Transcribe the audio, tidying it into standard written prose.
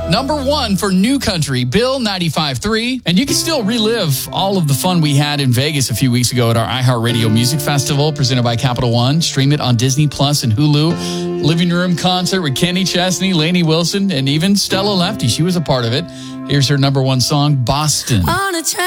Number 1 for New Country, Bill 95.3. And you can still relive all of the fun we had in Vegas a few weeks ago at our iHeartRadio Music Festival presented by Capital One. Stream it on Disney Plus and Hulu. Living room concert with Kenny Chesney, Lainey Wilson, and even Stella Lefty. She was a part of it. Here's her number 1 song, Boston.